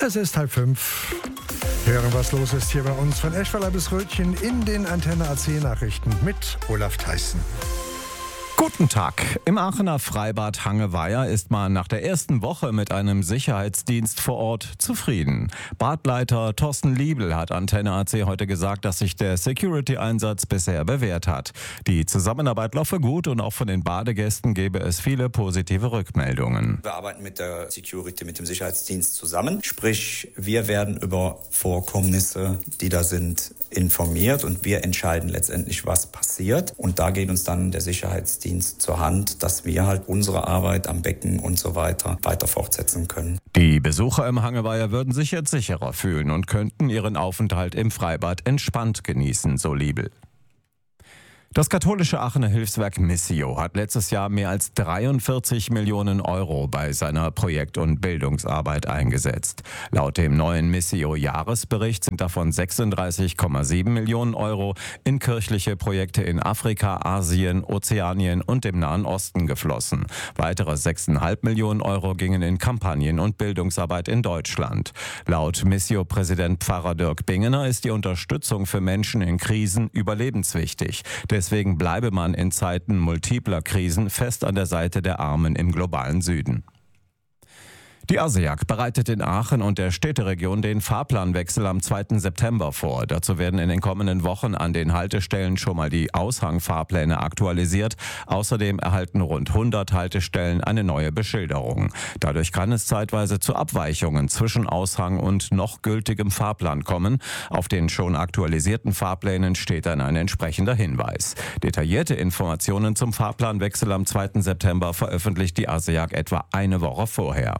Es ist 4:30. Hören, was los ist hier bei uns von Eschweiler bis Rötchen in den Antenne AC Nachrichten mit Olaf Theissen. Guten Tag. Im Aachener Freibad Hangeweiher ist man nach der ersten Woche mit einem Sicherheitsdienst vor Ort zufrieden. Badleiter Thorsten Liebel hat Antenne AC heute gesagt, dass sich der Security-Einsatz bisher bewährt hat. Die Zusammenarbeit laufe gut und auch von den Badegästen gebe es viele positive Rückmeldungen. Wir arbeiten mit der Security, mit dem Sicherheitsdienst zusammen. Sprich, wir werden über Vorkommnisse, die da sind, informiert und wir entscheiden letztendlich, was passiert. Und da geht uns dann der Sicherheitsdienst zur Hand, dass wir halt unsere Arbeit am Becken und so weiter fortsetzen können. Die Besucher im Hangeweiher würden sich jetzt sicherer fühlen und könnten ihren Aufenthalt im Freibad entspannt genießen, so Liebel. Das katholische Aachener Hilfswerk Missio hat letztes Jahr mehr als 43 Millionen Euro bei seiner Projekt- und Bildungsarbeit eingesetzt. Laut dem neuen Missio-Jahresbericht sind davon 36,7 Millionen Euro in kirchliche Projekte in Afrika, Asien, Ozeanien und dem Nahen Osten geflossen. Weitere 6,5 Millionen Euro gingen in Kampagnen und Bildungsarbeit in Deutschland. Laut Missio-Präsident Pfarrer Dirk Bingener ist die Unterstützung für Menschen in Krisen überlebenswichtig. Deswegen bleibe man in Zeiten multipler Krisen fest an der Seite der Armen im globalen Süden. Die ASEAG bereitet in Aachen und der Städteregion den Fahrplanwechsel am 2. September vor. Dazu werden in den kommenden Wochen an den Haltestellen schon mal die Aushangfahrpläne aktualisiert. Außerdem erhalten rund 100 Haltestellen eine neue Beschilderung. Dadurch kann es zeitweise zu Abweichungen zwischen Aushang und noch gültigem Fahrplan kommen. Auf den schon aktualisierten Fahrplänen steht dann ein entsprechender Hinweis. Detaillierte Informationen zum Fahrplanwechsel am 2. September veröffentlicht die ASEAG etwa eine Woche vorher.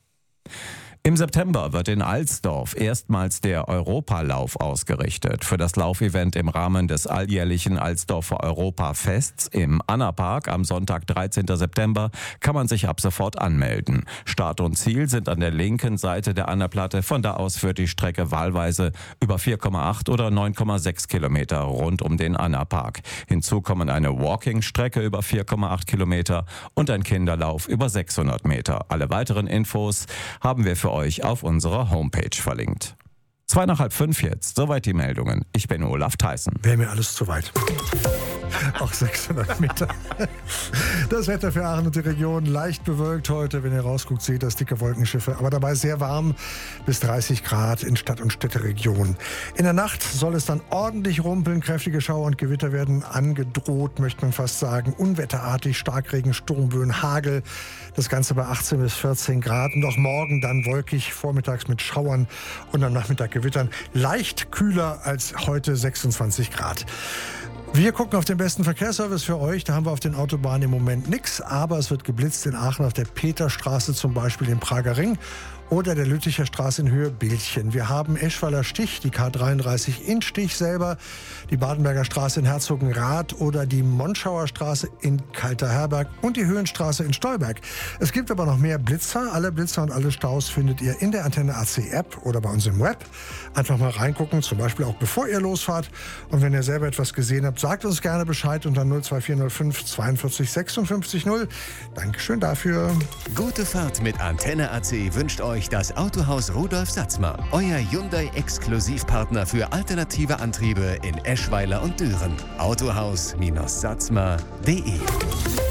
Im September wird in Alsdorf erstmals der Europalauf ausgerichtet. Für das Laufevent im Rahmen des alljährlichen Alsdorfer Europafests im Annapark am Sonntag, 13. September, kann man sich ab sofort anmelden. Start und Ziel sind an der linken Seite der Annaplatte. Von da aus führt die Strecke wahlweise über 4,8 oder 9,6 Kilometer rund um den Annapark. Hinzu kommen eine Walking-Strecke über 4,8 Kilometer und ein Kinderlauf über 600 Meter. Alle weiteren Infos haben wir für euch auf unserer Homepage verlinkt. 4:02 jetzt, soweit die Meldungen. Ich bin Olaf Theissen. Wäre mir alles zu weit. Auch 600 Meter. Das Wetter für Aachen und die Region leicht bewölkt heute. Wenn ihr rausguckt, seht ihr das dicke Wolkenschiffe. Aber dabei sehr warm, bis 30 Grad in Stadt- und Städteregion. In der Nacht soll es dann ordentlich rumpeln. Kräftige Schauer und Gewitter werden angedroht, möchte man fast sagen. Unwetterartig, Starkregen, Sturmböen, Hagel. Das Ganze bei 18 bis 14 Grad. Und auch morgen dann wolkig, vormittags mit Schauern und am Nachmittag Gewittern. Leicht kühler als heute, 26 Grad. Wir gucken auf den besten Verkehrsservice für euch. Da haben wir auf den Autobahnen im Moment nichts. Aber es wird geblitzt in Aachen auf der Peterstraße, zum Beispiel im Prager Ring. Oder der Lütticher Straße in Höhe Bildchen. Wir haben Eschweiler Stich, die K33 in Stich selber, die Badenberger Straße in Herzogenrath oder die Monschauer Straße in Kalterherberg und die Höhenstraße in Stolberg. Es gibt aber noch mehr Blitzer. Alle Blitzer und alle Staus findet ihr in der Antenne AC App oder bei uns im Web. Einfach mal reingucken, zum Beispiel auch bevor ihr losfahrt. Und wenn ihr selber etwas gesehen habt, sagt uns gerne Bescheid unter 02405 42 56 0. Dankeschön dafür. Gute Fahrt mit Antenne AC wünscht euch das Autohaus Rudolf Satzmer, euer Hyundai-Exklusivpartner für alternative Antriebe in Eschweiler und Düren. Autohaus-satzmer.de